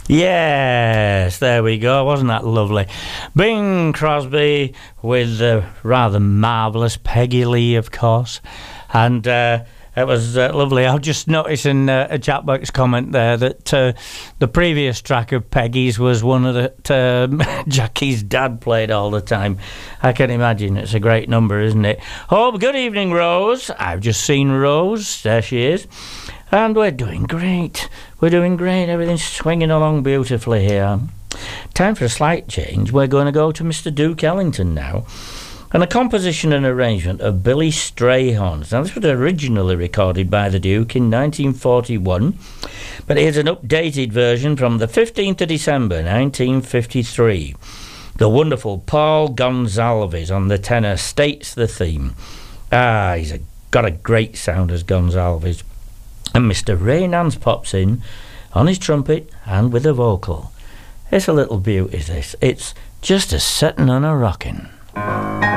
Yes, there we go. Wasn't that lovely? Bing Crosby with the rather marvellous Peggy Lee, of course. And it was lovely. I was just noticing a Jackbox comment there that the previous track of Peggy's was one of that Jackie's dad played all the time. I can imagine. It's a great number, isn't it? Oh, good evening, Rose. I've just seen Rose. There she is. And we're doing great. We're doing great. Everything's swinging along beautifully here. Time for a slight change. We're going to go to Mr. Duke Ellington now. And a composition and arrangement of Billy Strayhorn. Now, this was originally recorded by the Duke in 1941, but here's an updated version from the 15th of December 1953. The wonderful Paul Gonsalves on the tenor states the theme. He's got a great sound as Gonsalves. And Mr. Ray Nance pops in on his trumpet and with a vocal. It's a little beauty, this. It's just a setting on a rockin'.